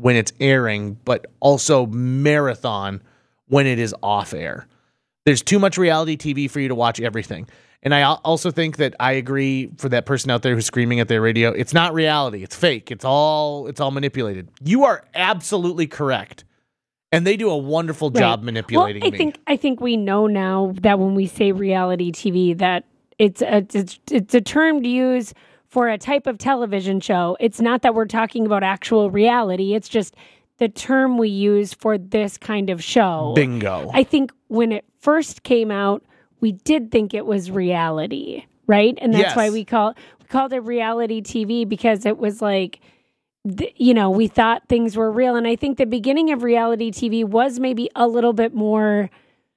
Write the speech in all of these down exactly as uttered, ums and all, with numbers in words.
when it's airing, but also marathon when it is off air. There's too much reality T V for you to watch everything. And I also think that I agree for that person out there who's screaming at their radio. It's not reality. It's fake. It's all it's all manipulated. You are absolutely correct. And they do a wonderful job right. manipulating well, I me. think I think we know now that when we say reality T V that it's a, it's, it's a term to use for a type of television show. It's not that we're talking about actual reality. It's just the term we use for this kind of show. Bingo. I think when it first came out, we did think it was reality, right? And that's yes. why we call we called it reality T V because it was like, th- you know, we thought things were real. And I think the beginning of reality T V was maybe a little bit more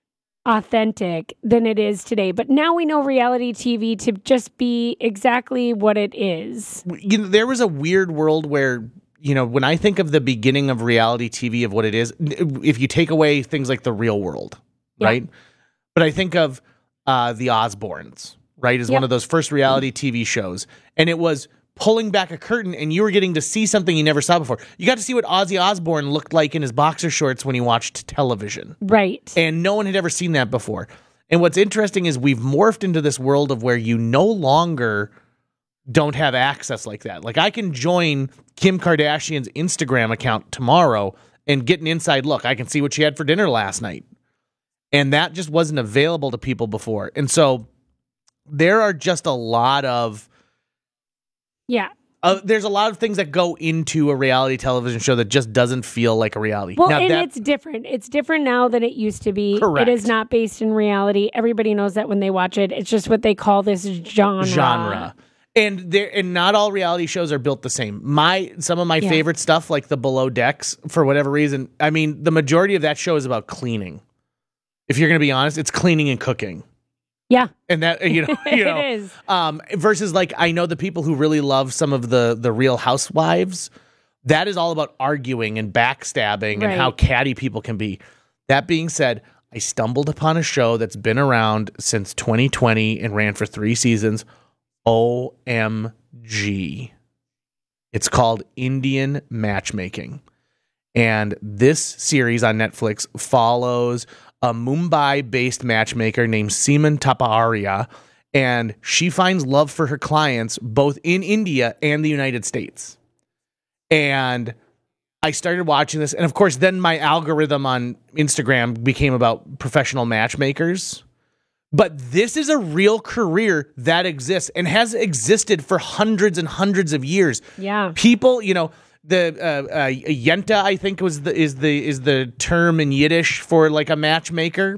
authentic than it is today. But now we know reality T V to just be exactly what it is. You know, there was a weird world where, you know, when I think of the beginning of reality T V of what it is, if you take away things like The Real World, yeah. right? But I think of uh, The Osbournes, right, as yep. one of those first reality T V shows. And it was pulling back a curtain and you were getting to see something you never saw before. You got to see what Ozzy Osbourne looked like in his boxer shorts when he watched television. Right. And no one had ever seen that before. And what's interesting is we've morphed into this world of where you no longer don't have access like that. Like I can join Kim Kardashian's Instagram account tomorrow and get an inside look. I can see what she had for dinner last night. And that just wasn't available to people before. And so there are just a lot of... Yeah. Uh, there's a lot of things that go into a reality television show that just doesn't feel like a reality. Well, now, and that, it's different. It's different now than it used to be. Correct. It is not based in reality. Everybody knows that when they watch it. It's just what they call this genre. Genre. And there, and not all reality shows are built the same. My some of my yeah. favorite stuff, like the Below Decks, for whatever reason, I mean, the majority of that show is about cleaning. If you're going to be honest, it's cleaning and cooking. Yeah. And that, you know, you know, it is. Um, versus like, I know the people who really love some of the, the Real Housewives, that is all about arguing and backstabbing right. and how catty people can be. That being said, I stumbled upon a show that's been around since twenty twenty and ran for three seasons. O M G. It's called Indian Matchmaking. And this series on Netflix follows a Mumbai-based matchmaker named Seeman Taparia, and she finds love for her clients both in India and the United States. And I started watching this, and of course, then my algorithm on Instagram became about professional matchmakers. But this is a real career that exists and has existed for hundreds and hundreds of years. Yeah, people, you know. The uh, uh, yenta, I think, was the is the is the term in Yiddish for like a matchmaker,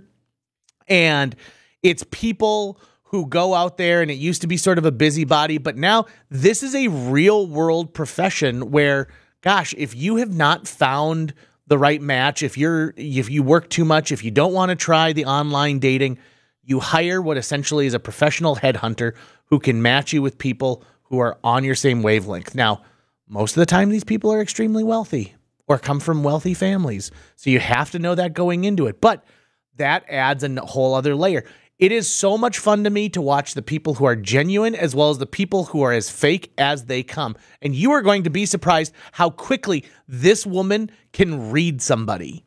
and it's people who go out there, and it used to be sort of a busybody, but now this is a real world profession where, gosh, if you have not found the right match, if you're if you work too much, if you don't want to try the online dating, you hire what essentially is a professional headhunter who can match you with people who are on your same wavelength. Now, most of the time, these people are extremely wealthy or come from wealthy families. So you have to know that going into it. But that adds a whole other layer. It is so much fun to me to watch the people who are genuine as well as the people who are as fake as they come. And you are going to be surprised how quickly this woman can read somebody.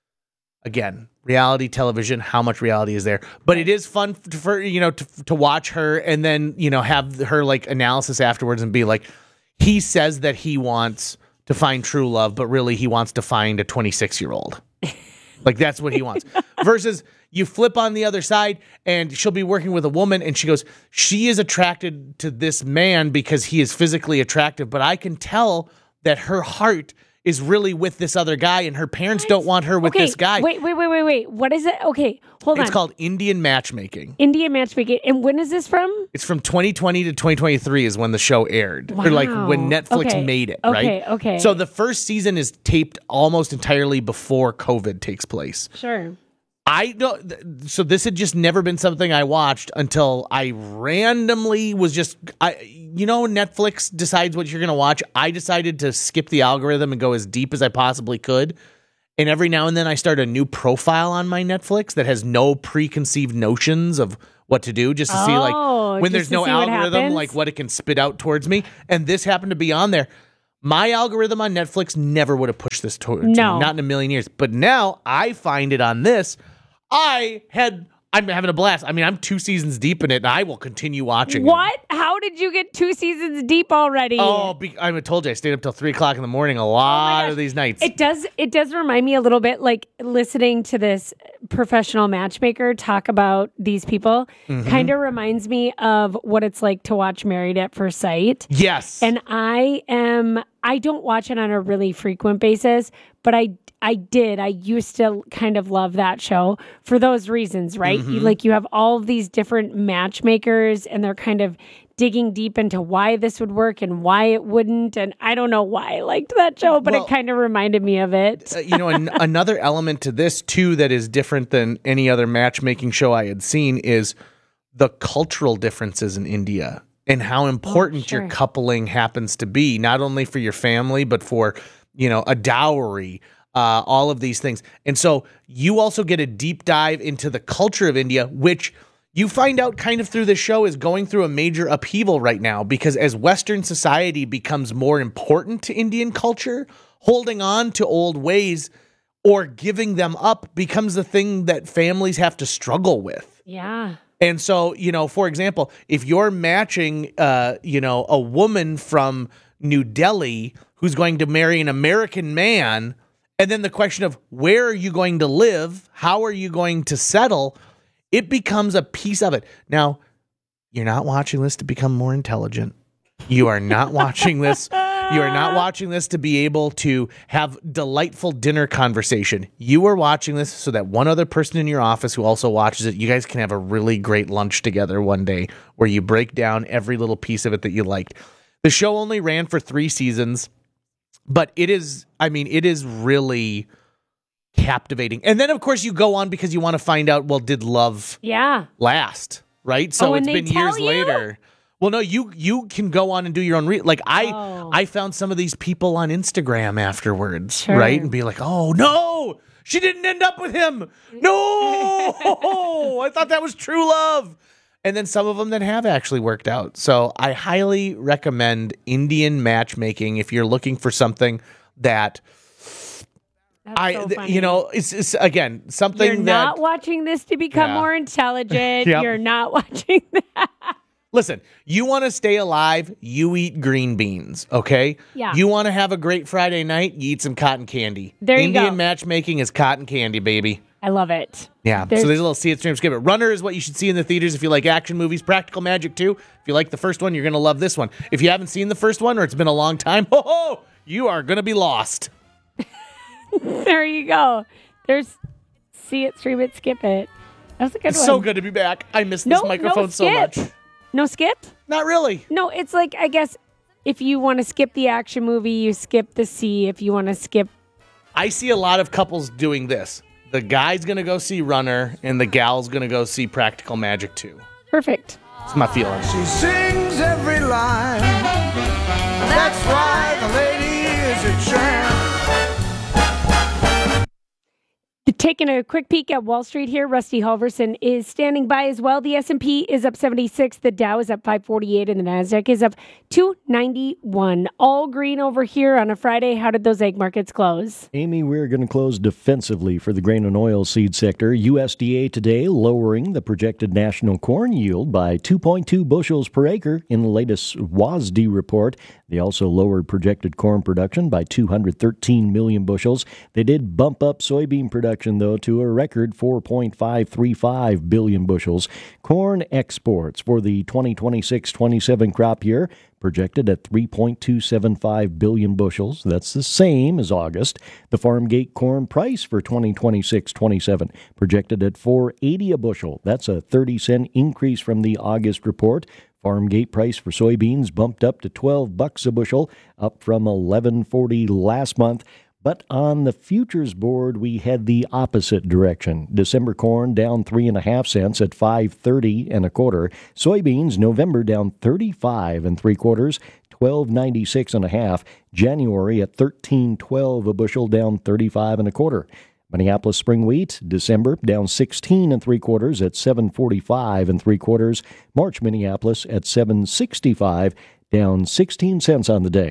Again, reality television, how much reality is there? But it is fun for, you know, to, to watch her and then, you know, have her like analysis afterwards and be like, he says that he wants to find true love, but really he wants to find a twenty-six-year-old. Like, that's what he wants. Versus you flip on the other side and she'll be working with a woman and she goes, she is attracted to this man because he is physically attractive, but I can tell that her heart is really with this other guy and her parents what? don't want her with okay, this guy. Wait, wait, wait, wait, wait. What is it? Okay, hold it's on. on. It's called Indian Matchmaking. Indian Matchmaking. And when is this from? It's from twenty twenty to twenty twenty-three is when the show aired. Wow. Or like when Netflix okay. made it, okay, right? Okay, okay. So the first season is taped almost entirely before COVID takes place. Sure. I don't. So this had just never been something I watched until I randomly was just, I, you know, Netflix decides what you're going to watch. I decided to skip the algorithm and go as deep as I possibly could. And every now and then I start a new profile on my Netflix that has no preconceived notions of what to do, just to oh, see like when there's no algorithm, what like what it can spit out towards me. And this happened to be on there. My algorithm on Netflix never would have pushed this to, to No. me, not in a million years. But now I find it on this. I had, I'm having a blast. I mean, I'm two seasons deep in it, and I will continue watching it. What? How did you get two seasons deep already? Oh, be, I told you I stayed up till three o'clock in the morning a lot gosh. of these nights. It does. It does remind me a little bit, like listening to this professional matchmaker talk about these people. Mm-hmm. Kind of reminds me of what it's like to watch Married at First Sight. Yes, And I am. I don't watch it on a really frequent basis, but I. I did. I used to kind of love that show for those reasons, right? Mm-hmm. You, like you have all of these different matchmakers, and they're kind of digging deep into why this would work and why it wouldn't. And I don't know why I liked that show, but Well, it kind of reminded me of it. uh, you know, an, another element to this too that is different than any other matchmaking show I had seen is the cultural differences in India and how important Oh, sure. your coupling happens to be, not only for your family but for, you know, a dowry. Uh, all of these things. And so you also get a deep dive into the culture of India, which you find out kind of through the show is going through a major upheaval right now, because as Western society becomes more important to Indian culture, holding on to old ways or giving them up becomes the thing that families have to struggle with. Yeah. And so, you know, for example, if you're matching, uh, you know, a woman from New Delhi who's going to marry an American man, and then the question of where are you going to live? How are you going to settle? It becomes a piece of it. Now, you're not watching this to become more intelligent. You are not watching this. You are not watching this to be able to have delightful dinner conversation. You are watching this so that one other person in your office who also watches it, you guys can have a really great lunch together one day where you break down every little piece of it that you liked. The show only ran for three seasons. But it is, I mean, it is really captivating. And then, of course, you go on because you want to find out, well, did love Yeah. last? Right? So Oh, and it's they been years tell you? later. Well, no, you you can go on and do your own re- like I Oh. I found some of these people on Instagram afterwards, Sure. right? And be like, "Oh, no. She didn't end up with him. No. I thought that was true love." And then some of them that have actually worked out. So I highly recommend Indian matchmaking if you're looking for something that That's I, so th- funny. you know, it's, it's again something You're that not watching this to become Yeah. more intelligent. Yep. You're not watching that. listen. You want to stay alive, you eat green beans, okay? Yeah. You want to have a great Friday night, you eat some cotton candy. There you Indian go. matchmaking is cotton candy, baby. I love it. Yeah, There's- so there's a little see it, stream, skip it. Runner is what you should see in the theaters if you like action movies. Practical Magic too. If you like the first one, you're going to love this one. If you haven't seen the first one or it's been a long time, ho ho, you are going to be lost. There you go. There's see it, stream it, skip it. That's a good It's one. so good to be back. I miss this No, microphone no so skip. much. No skip? Not really. No, it's like, I guess, if you want to skip the action movie, you skip the C. If you want to skip. I see a lot of couples doing this. The guy's going to go see Runner and the gal's going to go see Practical Magic too. Perfect. It's my feeling. She sings every line. That's why the lady is a champ. Taking a quick peek at Wall Street here, Rusty Halverson is standing by as well. The S and P is up seventy-six, the Dow is up five forty-eight, and the Nasdaq is up two ninety-one. All green over here on a Friday. How did those egg markets close? Amy, we're going to close defensively for the grain and oil seed sector. U S D A today lowering the projected national corn yield by two point two bushels per acre in the latest W A S D report. They also lowered projected corn production by two hundred thirteen million bushels. They did bump up soybean production, though, to a record four point five three five billion bushels. Corn exports for the twenty twenty-six twenty-seven crop year projected at three point two seven five billion bushels. That's the same as August. The farm gate corn price for twenty twenty-six twenty-seven projected at four eighty a bushel. That's a thirty cent increase from the August report. Farm gate price for soybeans bumped up to twelve bucks a bushel, up from eleven forty last month. But on the futures board, we had the opposite direction. December corn down three and a half cents at five thirty and a quarter. Soybeans November down thirty-five and three quarters, twelve ninety-six and a half. January at thirteen twelve a bushel, down thirty-five and a quarter. Minneapolis spring wheat, December down sixteen and three quarters at seven forty-five and three quarters. March Minneapolis at seven sixty-five, down sixteen cents on the day.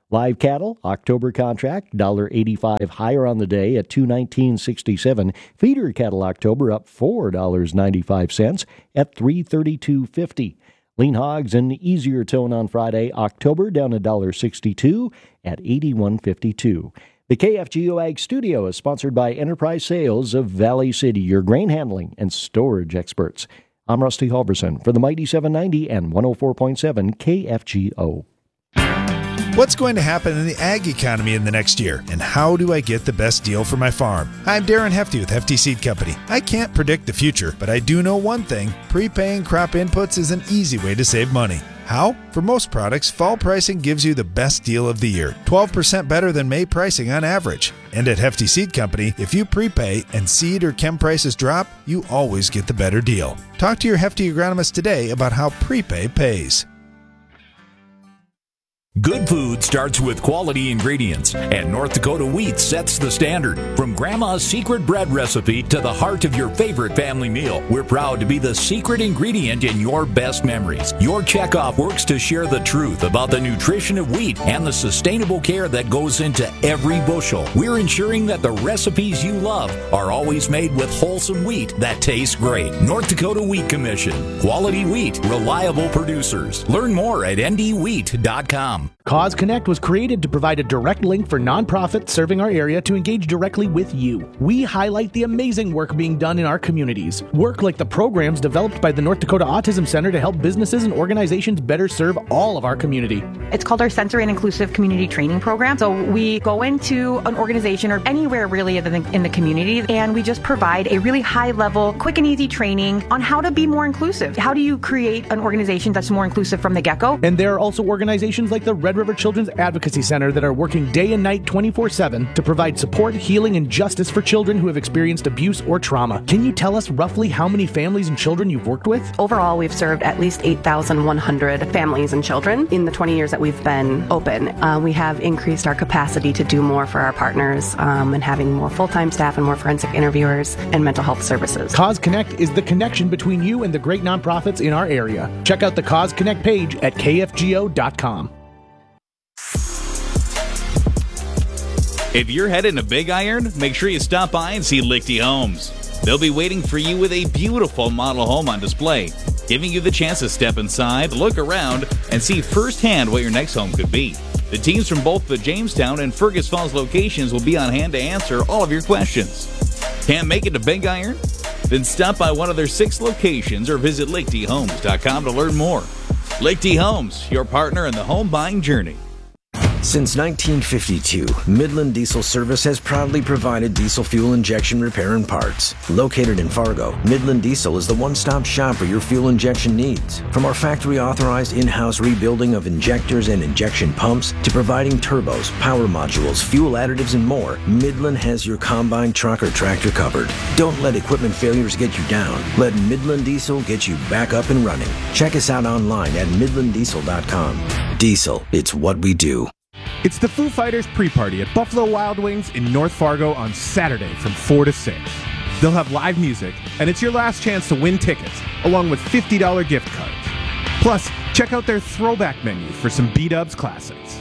Live cattle, October contract, one dollar eighty-five higher on the day at two nineteen sixty-seven. Feeder cattle October up four dollars and ninety-five cents at three thirty-two fifty. Lean hogs an easier tone on Friday, October down one dollar sixty-two at eighty-one fifty-two. The K F G O Ag Studio is sponsored by Enterprise Sales of Valley City, your grain handling and storage experts. I'm Rusty Halverson for the Mighty seven ninety and one oh four point seven K F G O. What's going to happen in the ag economy in the next year, and how do I get the best deal for my farm? I'm Darren Hefty with Hefty Seed Company. I can't predict the future, but I do know one thing. Prepaying crop inputs is an easy way to save money. How? For most products, fall pricing gives you the best deal of the year, twelve percent better than May pricing on average. And at Hefty Seed Company, if you prepay and seed or chem prices drop, you always get the better deal. Talk to your Hefty agronomist today about how prepay pays. Good food starts with quality ingredients, and North Dakota Wheat sets the standard. From Grandma's secret bread recipe to the heart of your favorite family meal, we're proud to be the secret ingredient in your best memories. Your checkoff works to share the truth about the nutrition of wheat and the sustainable care that goes into every bushel. We're ensuring that the recipes you love are always made with wholesome wheat that tastes great. North Dakota Wheat Commission. Quality wheat, reliable producers. Learn more at n d wheat dot com. Cause Connect was created to provide a direct link for nonprofits serving our area to engage directly with you. We highlight the amazing work being done in our communities. Work like the programs developed by the North Dakota Autism Center to help businesses and organizations better serve all of our community. It's called our Sensory and Inclusive Community Training Program. So we go into an organization or anywhere really in the, in the community, and we just provide a really high level, quick and easy training on how to be more inclusive. How do you create an organization that's more inclusive from the get-go? And there are also organizations like the Red River Children's Advocacy Center that are working day and night twenty-four seven to provide support, healing, and justice for children who have experienced abuse or trauma. Can you tell us roughly how many families and children you've worked with? Overall, we've served at least eight thousand one hundred families and children in the twenty years that we've been open. Uh, we have increased our capacity to do more for our partners um, and having more full-time staff and more forensic interviewers and mental health services. Cause Connect is the connection between you and the great nonprofits in our area. Check out the Cause Connect page at k f g o dot com. If you're heading to Big Iron, make sure you stop by and see Lichty Homes. They'll be waiting for you with a beautiful model home on display, giving you the chance to step inside, look around, and see firsthand what your next home could be. The teams from both the Jamestown and Fergus Falls locations will be on hand to answer all of your questions. Can't make it to Big Iron? Then stop by one of their six locations or visit lichty homes dot com to learn more. Lichty Homes, your partner in the home buying journey. Since nineteen fifty-two, Midland Diesel Service has proudly provided diesel fuel injection repair and parts. Located in Fargo, Midland Diesel is the one-stop shop for your fuel injection needs. From our factory-authorized in-house rebuilding of injectors and injection pumps to providing turbos, power modules, fuel additives, and more, Midland has your combine, truck, or tractor covered. Don't let equipment failures get you down. Let Midland Diesel get you back up and running. Check us out online at midland diesel dot com. Diesel, it's what we do. It's the Foo Fighters pre-party at Buffalo Wild Wings in North Fargo on Saturday from four to six. They'll have live music, and it's your last chance to win tickets, along with fifty dollars gift cards. Plus, check out their throwback menu for some B-Dubs classics.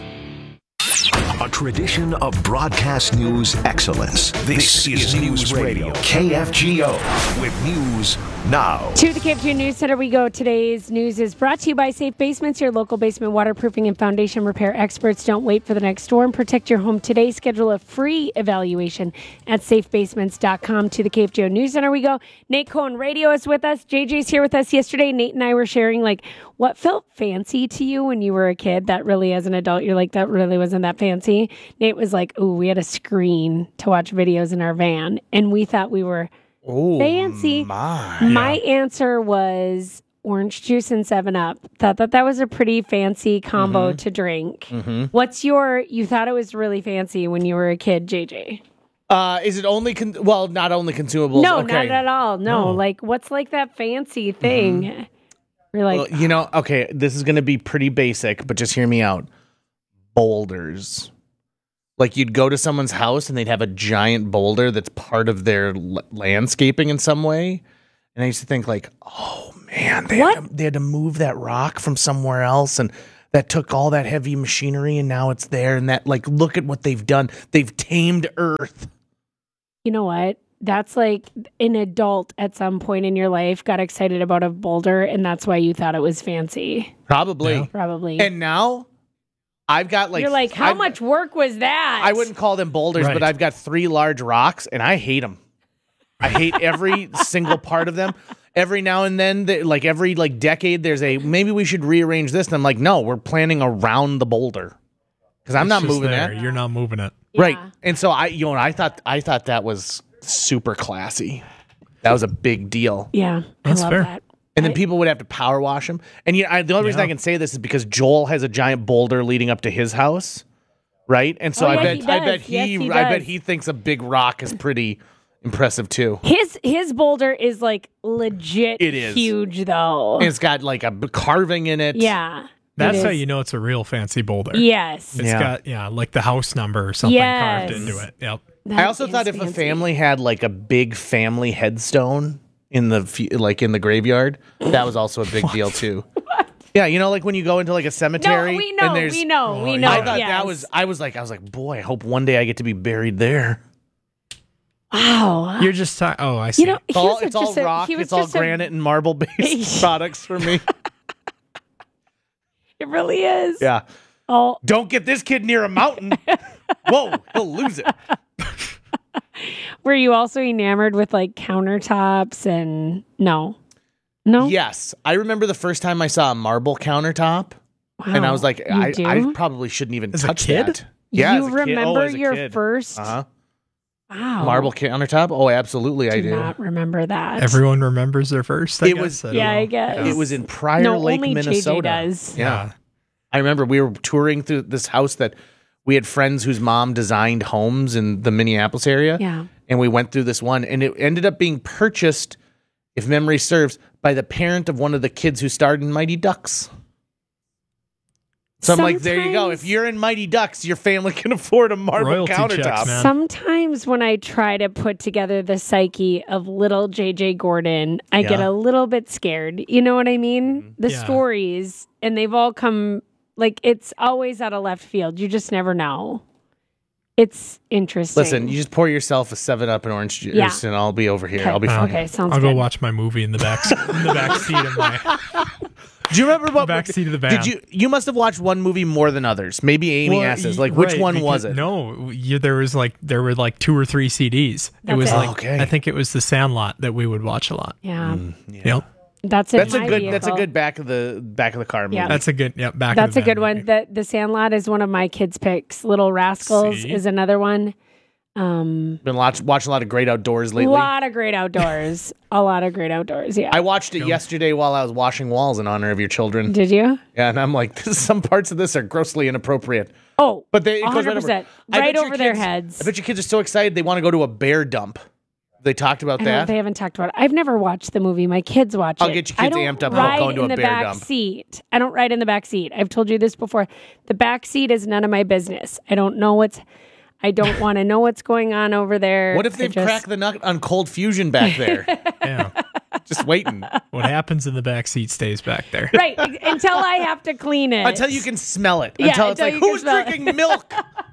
A tradition of broadcast news excellence. This, this is News Radio, K F G O, with News Now. To the K F G O News Center we go. Today's news is brought to you by Safe Basements, your local basement waterproofing and foundation repair experts. Don't wait for the next storm. Protect your home today. Schedule a free evaluation at safe basements dot com. To the K F G O News Center we go. Nate Cohen Radio is with us. J J's here with us. Yesterday, Nate and I were sharing like what felt fancy to you when you were a kid that really as an adult you're like, that really wasn't that fancy. Nate was like, oh, we had a screen to watch videos in our van, and we thought we were Ooh, fancy. My, my answer was orange juice and seven up. Thought that that was a pretty fancy combo mm-hmm. to drink. Mm-hmm. What's your, you thought it was really fancy when you were a kid, J J? Uh, is it only, con- well, not only consumables? No, okay. not at all. No, no. Like, what's like that fancy thing? Mm-hmm. You're like, well, you know, okay, this is going to be pretty basic, but just hear me out. Boulders. Like you'd go to someone's house and they'd have a giant boulder that's part of their l- landscaping in some way. And I used to think like, oh man, they had, to, they had to move that rock from somewhere else. And that took all that heavy machinery and now it's there. And that, like, look at what they've done. They've tamed Earth. You know what? That's like an adult at some point in your life got excited about a boulder, and that's why you thought it was fancy. Probably. Yeah. Probably. And now I've got like... You're like, how I've, much work was that? I wouldn't call them boulders, Right. but I've got three large rocks, and I hate them. I hate every single part of them. Every now and then, they- like every like decade, there's a, maybe we should rearrange this. And I'm like, no, we're planning around the boulder. Because I'm It's not just moving there. that. You're not moving it. Right. And so I, you know, I thought, I thought that was super classy. That was a big deal. Yeah, That's I love fair. that. And then people would have to power wash them. And you know, I, the only reason Yeah. I can say this is because Joel has a giant boulder leading up to his house, right? And so Oh, I yeah, bet, he I does. bet he, Yes, he I bet does. he thinks a big rock is pretty impressive too. His his boulder is like legit It is. huge though. And it's got like a b- carving in it. Yeah. That's it how is. you know it's a real fancy boulder. Yes. It's Yeah. got, yeah, like the house number or something Yes. carved into it. Yep. I That also is thought if a fancy. family had like a big family headstone in the fe- like in the graveyard, that was also a big deal too. Yeah, you know, like when you go into like a No, cemetery we know, and there's we know, we Oh, know. I thought yes. that was I was like I was like, boy, I hope one day I get to be buried there. Wow. You're just talking. Oh, I see. You know, It's he all was it's a- all just a- rock, he was it's all just a- granite and marble based products for me. It really is. Yeah. Oh, Don't get this kid near a mountain. Whoa, he'll lose it. were you also enamored with like countertops and no, no? Yes. I remember the first time I saw a marble countertop. And I was like, You I, do? I probably shouldn't even As a touch kid? that. Yeah, you as a kid. remember Oh, as a your kid. first Uh-huh. wow Marble countertop? Oh, absolutely, I do do. not remember that. Everyone remembers their first. I It guess. was- I don't Yeah, know. I guess. It was in Prior No, Lake, only J J Minnesota. does. Yeah. I remember we were touring through this house that we had friends whose mom designed homes in the Minneapolis area. Yeah. And we went through this one, and it ended up being purchased, if memory serves, by the parent of one of the kids who starred in Mighty Ducks. So I'm like, there you go. If Sometimes- you're in Mighty Ducks, your family can afford a marble Royalty countertop. checks, man. Sometimes when I try to put together the psyche of little J J Gordon, I get Yeah. a little bit scared. You know what I mean? The Yeah. stories, and they've all come like it's always out of left field. You just never know. It's interesting. Listen, you just pour yourself a seven up and orange juice, Yeah. and I'll be over here. Okay. I'll be fine. Okay, sounds I'll good. go watch my movie in the back in the back seat of my Do you remember what back seat of the van. Did you? You must have watched one movie more than others. Maybe Amy Well, asses. y- Like, which right, one was because- it? No, you, there was like there were like two or three C Ds. It That's was it. like Okay. I think it was The Sandlot that we would watch a lot. Yeah, Yep. that's a That's a good. That's a vehicle. good back of the back of the car movie. Yeah. That's a good. Yep. Back. That's of a the good van one. The The Sandlot is one of my kids' picks. Little Rascals See? is another one. Um, Been watch, watching a lot of Great Outdoors a lately. lot of great outdoors. a lot of great outdoors. Yeah. I watched it yesterday while I was washing walls in honor of your children. Did you? Yeah, and I'm like, some parts of this are grossly inappropriate. Oh, But they it goes one hundred right over, percent. I Right bet your over their kids- heads. I bet your kids are so excited they want to go to a bear dump. They talked about I don't, that. they haven't talked about it. I've never watched the movie. My kids watch I'll it. get your I kids don't amped up about ride going to in a the bear back dump. seat. I don't ride in the back seat. I've told you this before. The back seat is none of my business. I don't know what's. I don't want to know what's going on over there. What if I they've just- cracked the nut on cold fusion back there? Yeah. Just waiting. What happens in the back seat stays back there. Right until I have to clean it. Until you can smell it. Yeah, until it's until like, you can who's smell it." drinking milk?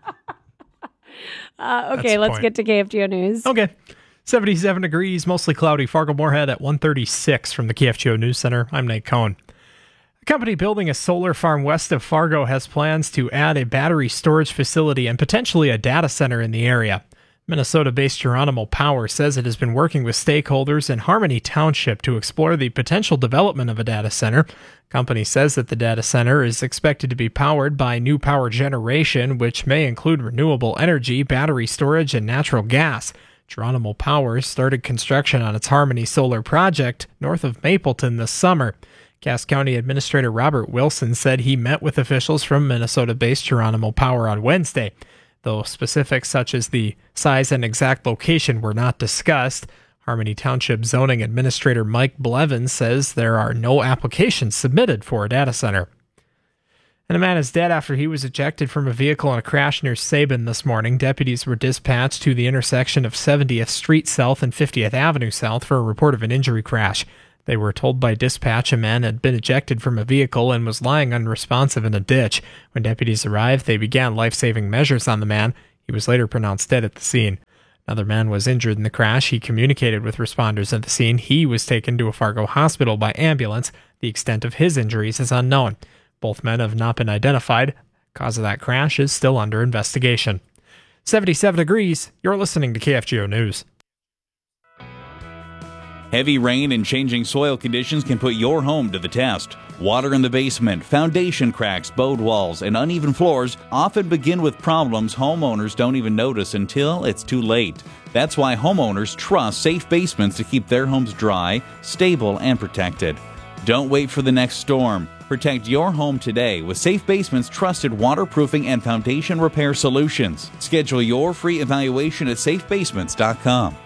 Uh, That's okay, the let's point. get to K F G O news. Okay. seventy-seven degrees, mostly cloudy. Fargo Moorhead at one thirty-six from the K F G O News Center. I'm Nate Cohn. A company building a solar farm west of Fargo has plans to add a battery storage facility and potentially a data center in the area. Minnesota-based Geronimo Power says it has been working with stakeholders in Harmony Township to explore the potential development of a data center. The company says that the data center is expected to be powered by new power generation, which may include renewable energy, battery storage, and natural gas. Geronimo Power started construction on its Harmony Solar project north of Mapleton this summer. Cass County Administrator Robert Wilson said he met with officials from Minnesota-based Geronimo Power on Wednesday. Though specifics such as the size and exact location were not discussed, Harmony Township Zoning Administrator Mike Blevins says there are no applications submitted for a data center. And a man is dead after he was ejected from a vehicle in a crash near Sabin this morning. Deputies were dispatched to the intersection of seventieth Street South and fiftieth Avenue South for a report of an injury crash. They were told by dispatch a man had been ejected from a vehicle and was lying unresponsive in a ditch. When deputies arrived, they began life-saving measures on the man. He was later pronounced dead at the scene. Another man was injured in the crash. He communicated with responders at the scene. He was taken to a Fargo hospital by ambulance. The extent of his injuries is unknown. Both men have not been identified. Cause of that crash is still under investigation. seventy-seven degrees. You're listening to K F G O News. Heavy rain and changing soil conditions can put your home to the test. Water in the basement, foundation cracks, bowed walls, and uneven floors often begin with problems homeowners don't even notice until it's too late. That's why homeowners trust Safe Basements to keep their homes dry, stable, and protected. Don't wait for the next storm. Protect your home today with Safe Basements' trusted waterproofing and foundation repair solutions. Schedule your free evaluation at safe basements dot com.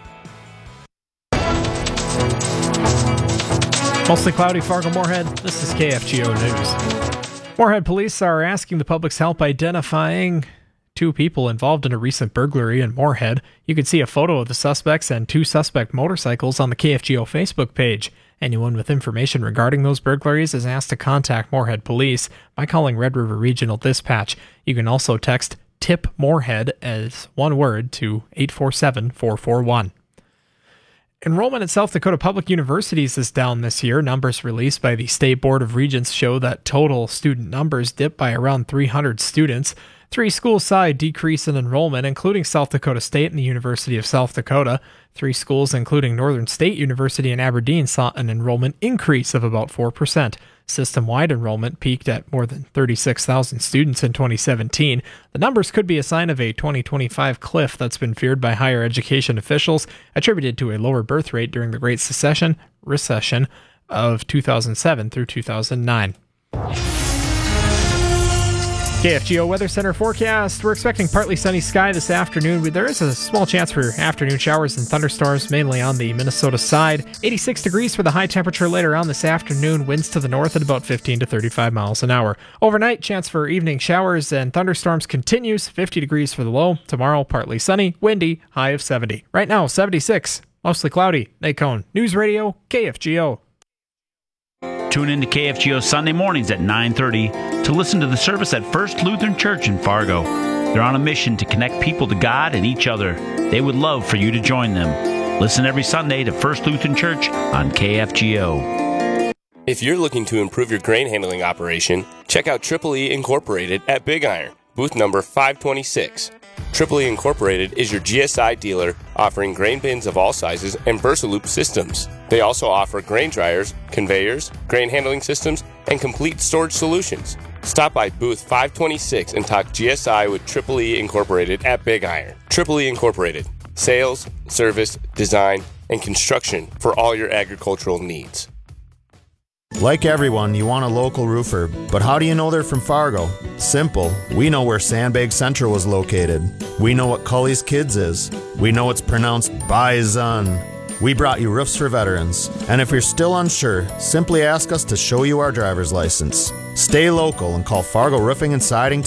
Mostly cloudy, Fargo Moorhead. This is K F G O News. Moorhead police are asking the public's help identifying two people involved in a recent burglary in Moorhead. You can see a photo of the suspects and two suspect motorcycles on the K F G O Facebook page. Anyone with information regarding those burglaries is asked to contact Moorhead Police by calling Red River Regional Dispatch. You can also text TIP Moorhead as one word to eight four seven, four four one. Enrollment at South Dakota Public Universities is down this year. Numbers released by the State Board of Regents show that total student numbers dipped by around three hundred students. Three schools saw a decrease in enrollment, including South Dakota State and the University of South Dakota. Three schools, including Northern State University and Aberdeen, saw an enrollment increase of about four percent. System-wide enrollment peaked at more than thirty-six thousand students in twenty seventeen. The numbers could be a sign of a twenty twenty-five cliff that's been feared by higher education officials, attributed to a lower birth rate during the Great Secession recession of two thousand seven through two thousand nine. K F G O Weather Center forecast. We're expecting partly sunny sky this afternoon. There is a small chance for afternoon showers and thunderstorms, mainly on the Minnesota side. eighty-six degrees for the high temperature later on this afternoon. Winds to the north at about fifteen to thirty-five miles an hour. Overnight, chance for evening showers and thunderstorms continues. fifty degrees for the low. Tomorrow, partly sunny, windy, high of seventy. Right now, seventy-six. Mostly cloudy. Nate Cohn, News Radio, K F G O. Tune in to K F G O Sunday mornings at nine thirty to listen to the service at First Lutheran Church in Fargo. They're on a mission to connect people to God and each other. They would love for you to join them. Listen every Sunday to First Lutheran Church on K F G O. If you're looking to improve your grain handling operation, check out Triple E Incorporated at Big Iron, booth number five twenty-six. Triple E Incorporated is your G S I dealer offering grain bins of all sizes and Versaloop systems. They also offer grain dryers, conveyors, grain handling systems, and complete storage solutions. Stop by booth five twenty-six and talk G S I with Triple E Incorporated at Big Iron. Triple E Incorporated. Sales, service, design, and construction for all your agricultural needs. Like everyone, you want a local roofer, but how do you know they're from Fargo? Simple. We know where Sandbag Central was located. We know what Cully's Kids is. We know it's pronounced Bison. We brought you Roofs for Veterans. And if you're still unsure, simply ask us to show you our driver's license. Stay local and call Fargo Roofing and Siding today.